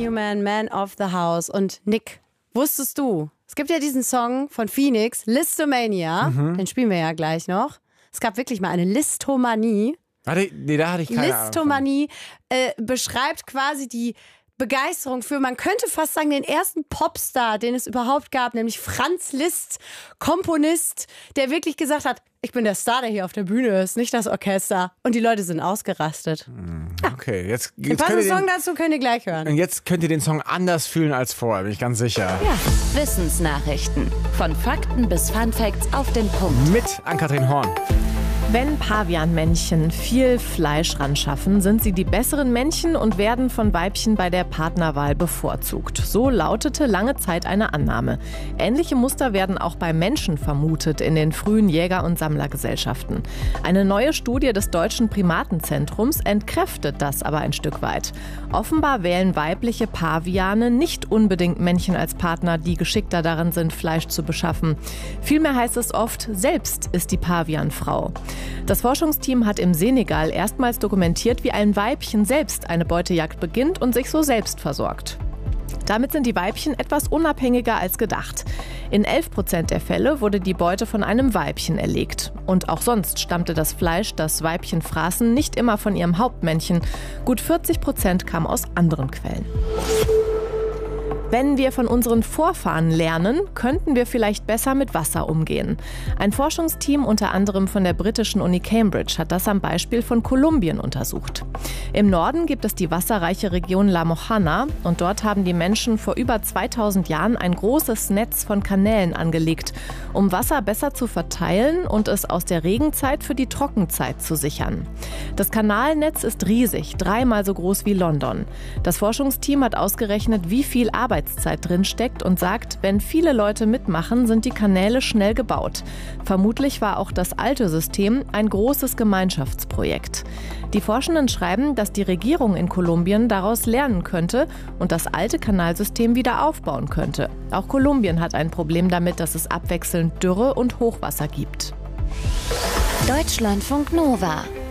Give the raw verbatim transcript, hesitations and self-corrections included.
Newman, Man of the House. Und Nick, wusstest du, es gibt ja diesen Song von Phoenix, Listomania, mhm. den spielen wir ja gleich noch. Es gab wirklich mal eine Listomanie. Warte, nee, da hatte ich keine Listomanie äh, beschreibt quasi die Begeisterung für, man könnte fast sagen, den ersten Popstar, den es überhaupt gab, nämlich Franz Liszt, Komponist, der wirklich gesagt hat, ich bin der Star, der hier auf der Bühne ist, nicht das Orchester. Und die Leute sind ausgerastet. Okay, jetzt, jetzt den passenden Song dazu könnt ihr gleich hören. Und jetzt könnt ihr den Song anders fühlen als vorher, bin ich ganz sicher. Ja. Wissensnachrichten. Von Fakten bis Funfacts auf den Punkt. Mit Ann-Kathrin Horn. Wenn Pavianmännchen viel Fleisch ranschaffen, sind sie die besseren Männchen und werden von Weibchen bei der Partnerwahl bevorzugt. So lautete lange Zeit eine Annahme. Ähnliche Muster werden auch bei Menschen vermutet in den frühen Jäger- und Sammlergesellschaften. Eine neue Studie des Deutschen Primatenzentrums entkräftet das aber ein Stück weit. Offenbar wählen weibliche Paviane nicht unbedingt Männchen als Partner, die geschickter darin sind, Fleisch zu beschaffen. Vielmehr heißt es oft, selbst ist die Pavianfrau. Das Forschungsteam hat im Senegal erstmals dokumentiert, wie ein Weibchen selbst eine Beutejagd beginnt und sich so selbst versorgt. Damit sind die Weibchen etwas unabhängiger als gedacht. In elf Prozent der Fälle wurde die Beute von einem Weibchen erlegt. Und auch sonst stammte das Fleisch, das Weibchen fraßen, nicht immer von ihrem Hauptmännchen. Gut vierzig Prozent kam aus anderen Quellen. Wenn wir von unseren Vorfahren lernen, könnten wir vielleicht besser mit Wasser umgehen. Ein Forschungsteam unter anderem von der britischen Uni Cambridge hat das am Beispiel von Kolumbien untersucht. Im Norden gibt es die wasserreiche Region La Mojana und dort haben die Menschen vor über zweitausend Jahren ein großes Netz von Kanälen angelegt, um Wasser besser zu verteilen und es aus der Regenzeit für die Trockenzeit zu sichern. Das Kanalnetz ist riesig, dreimal so groß wie London. Das Forschungsteam hat ausgerechnet, wie viel Arbeit Arbeitszeit drin steckt und sagt, wenn viele Leute mitmachen, sind die Kanäle schnell gebaut. Vermutlich war auch das alte System ein großes Gemeinschaftsprojekt. Die Forschenden schreiben, dass die Regierung in Kolumbien daraus lernen könnte und das alte Kanalsystem wieder aufbauen könnte. Auch Kolumbien hat ein Problem damit, dass es abwechselnd Dürre und Hochwasser gibt. Deutschlandfunk Nova